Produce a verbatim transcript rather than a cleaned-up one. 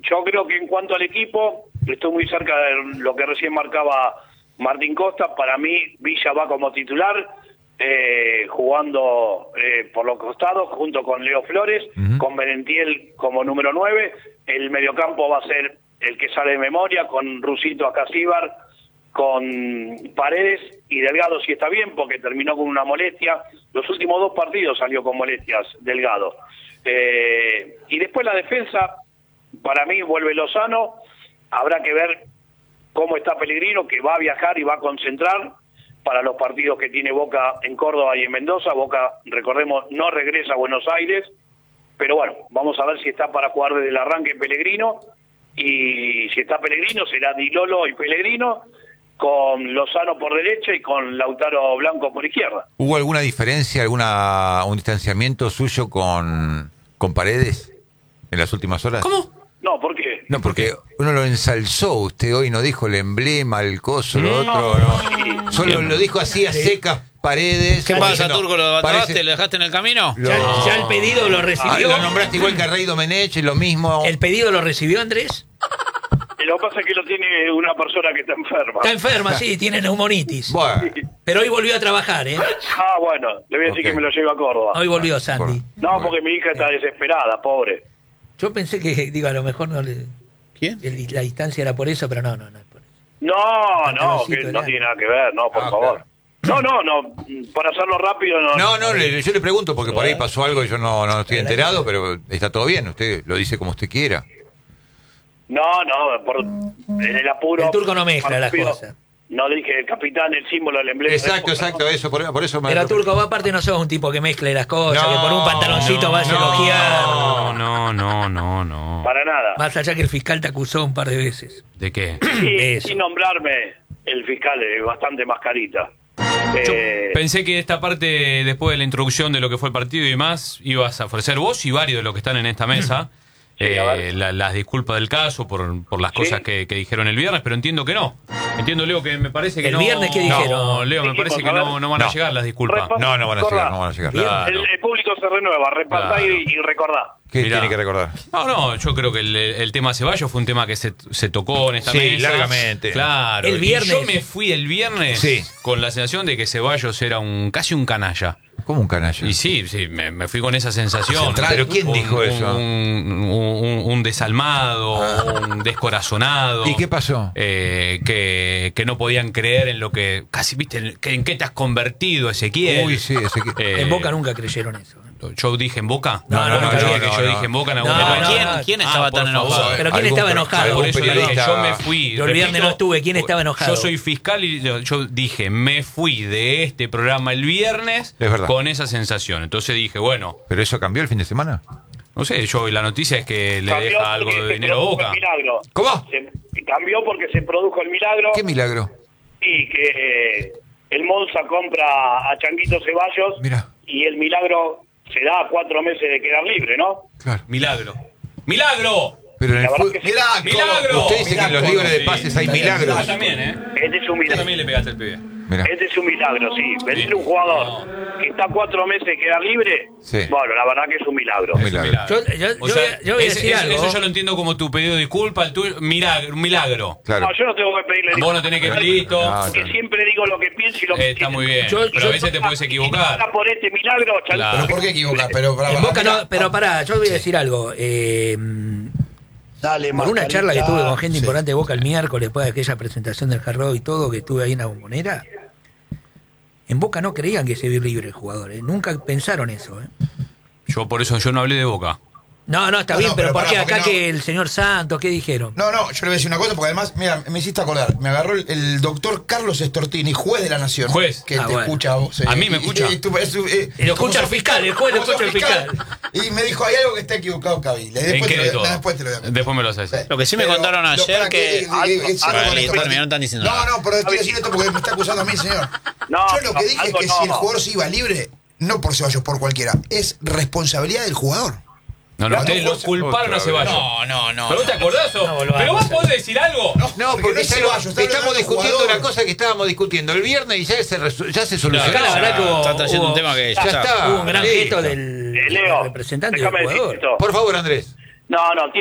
yo creo que en cuanto al equipo, estoy muy cerca de lo que recién marcaba Martín Costa. Para mí, Villa va como titular, eh, jugando eh, por los costados, junto con Leo Flores, uh-huh. con Merentiel como número nueve. El mediocampo va a ser el que sale de memoria, con Rusito Acasíbar, con Paredes y Delgado, si está bien, porque terminó con una molestia. Los últimos dos partidos salió con molestias Delgado. Eh, y después la defensa, para mí vuelve Lozano. Habrá que ver cómo está Pellegrino, que va a viajar y va a concentrar para los partidos que tiene Boca en Córdoba y en Mendoza. Boca, recordemos, no regresa a Buenos Aires, pero bueno, vamos a ver si está para jugar desde el arranque Pellegrino, y si está Pellegrino será Di Lolo y Pellegrino, con Lozano por derecha y con Lautaro Blanco por izquierda. ¿Hubo alguna diferencia, alguna un distanciamiento suyo con, con Paredes en las últimas horas? ¿Cómo? No, ¿por qué? No, porque uno lo ensalzó, usted hoy no dijo el emblema, el coso, lo otro, no. Sí. Solo lo dijo así a secas Paredes. ¿Qué pasa, no, Turco? ¿Lo abandonaste? parece... ¿Le dejaste en el camino? Lo... ¿Ya, ya el pedido lo recibió? Ah, lo nombraste igual que a Rey Domenech, lo mismo. ¿El pedido lo recibió, Andrés? Lo que pasa es que lo tiene una persona que está enferma. Está enferma, sí, tiene neumonitis. Bueno. Pero hoy volvió a trabajar, ¿eh? Ah, bueno, le voy a decir Okay. que me lo llevo a Córdoba. Hoy volvió Sandy. No, porque mi hija está desesperada, pobre. Yo pensé que, digo, a lo mejor no le... ¿Quién? el- la distancia era por eso, pero no, no, no es por eso. No, no, Pantaloncito que no largo. tiene nada que ver, no, por Ah, favor. No, no, no, para hacerlo rápido no. No, no, le, yo le pregunto porque por ahí pasó algo y yo no, no estoy enterado, pero está todo bien, usted lo dice como usted quiera. No, no, por, en el apuro. El Turco no mezcla las rápido, cosas. No dije el capitán, el símbolo, el emblema. Exacto, exacto, eso, por, por eso me... Pero Turco, vos aparte no sos un tipo que mezcle las cosas, No, que por un pantaloncito no, vas a no. elogiar. No, no, no, no, no. Para nada. Más allá que el fiscal te acusó un par de veces. ¿De qué? Sí, eso. sin nombrarme, el fiscal es bastante mascarita. Yo Eh, pensé que esta parte, después de la introducción de lo que fue el partido y demás, ibas a ofrecer vos y varios de los que están en esta mesa Sí, a eh, ver. la- las disculpas del caso por, por las Sí. cosas que, que dijeron el viernes, pero entiendo que no. Entiendo, Leo, que me parece que ¿El no... viernes qué No, dijeron? Leo, me Dijimos, parece que a ver. no, no van a No. llegar las disculpas. Repa- No, no van a Recordá. llegar, no van a llegar. Claro. el, el público se renueva, repasá Claro. y, y recordá. ¿Qué Mirá. tiene que recordar? No, no, yo creo que el, el tema Ceballos fue un tema que se, se tocó en esta Sí, mesa. largamente. Claro. El y viernes. yo me fui el viernes Sí. con la sensación de que Ceballos era un casi un canalla. ¿Cómo un canalla? Y sí, sí, me, me fui con esa sensación. ¿Pero quién Un- dijo un- eso? Un, un- un desalmado, un descorazonado. ¿Y qué pasó? Eh, que, que no podían creer en lo que... Casi, viste, en, que- en qué te has convertido, Ezequiel. Uy, sí, ese que... Eh, En Boca nunca creyeron eso. ¿eh? Yo dije en Boca. No, no, no, nunca yo, dije. que yo no, dije en Boca en algún No, momento. no, ¿Quién, no. ¿quién Ah, estaba por tan favor. enojado? Pero ¿quién Algún estaba per- enojado? algún Por eso yo dije, periodista- yo me fui. Yo el viernes repito, no estuve. ¿Quién estaba enojado? Yo soy fiscal y yo, yo dije, me fui de este programa el viernes Es verdad. con esa sensación. Entonces dije, bueno, ¿Pero eso cambió el fin de semana? no sé, yo la noticia es que le Cambió deja algo porque de se dinero a produjo Boca. el milagro. ¿Cómo? Se, cambió porque se produjo el milagro ¿Qué milagro? y que eh, el Monza compra a Changuito Ceballos Mira. y el milagro se da a cuatro meses de quedar libre, ¿no? Claro. Milagro. ¡Milagro! Pero en el La verdad fútbol... que sí. ¡Milagro! ¡Milagro! Usted dice que en los libres de pases hay Vos milagros. también, ¿eh? Este es un Vos milagro. también le pegaste el pibe. Mira. Este es un milagro, sí. Vender un jugador que está cuatro meses de quedar libre, Sí. bueno, la verdad que es un milagro. Un milagro. Yo, yo, O yo sea, voy a- yo voy a ese- decir eso, algo. eso yo lo entiendo como tu pedido de disculpa, el tuyo, milagro, un milagro. Claro. No, yo no tengo que pedirle Vos no tenés que listo. No, porque siempre digo lo que pienso y lo que Eh, está siento. muy bien. Yo- pero yo- a veces te puedes equivocar. Está por este milagro, Changuito. Claro. ¿Pero por qué equivocar? Pero, para, En para, Boca mira, no, pero pará, yo voy a decir algo. Eh, Dale, por una charla que tuve con gente Sí. importante de Boca el miércoles, después de aquella presentación del Jarro y todo, que estuve ahí en la Bombonera, en Boca no creían que se iba libre el jugador, ¿eh? Nunca pensaron eso. ¿eh? Yo por eso yo no hablé de Boca. No, no, está No, bien, no, pero, pero ¿por qué pará, acá porque no- que el señor Santos, qué dijeron? No, no, yo le voy a decir una cosa, porque además, mira, me hiciste acordar. Me agarró el, el doctor Carlos Estortini, juez de la Nación. Juez. Que Ah, te bueno. escucha a vos. eh, A mí me y- escucha. y- y tú- es- eh, Y lo como escucha el sos fiscal, el juez lo como sos escucha el Y me dijo, hay algo que está equivocado, Cavila. Y ¿En Después, qué te de lo, todo? después te lo voy a contar. Después me lo haces. Sí. Lo que sí me Pero, contaron lo- ayer para que... que- Ah, que- que- ah, que- listo, que- terminó, no están diciendo No, nada. no, pero estoy diciendo esto porque me está acusando a mí, señor. No, Yo lo que no, dije es algo que no. si el jugador se iba libre, no por Ceballos, por cualquiera, es responsabilidad del jugador. No, no, No, ustedes no, lo culparon a Ceballos. No, no, no. ¿Pero vos te acordás? o? No, volvamos. ¿Pero vos podés decir algo? No, Porque porque no es ya lo- Ceballos, está estamos hablando del discutiendo jugador. una cosa que estábamos discutiendo el viernes y ya se, resu- ya se solucionó. Acá la verdad que hubo- Está trayendo un hubo- tema que ya está. Hubo un gran listo. gesto del, Eh, Leo, del representante del déjame jugador. decir esto. Por favor, Andrés. No, no,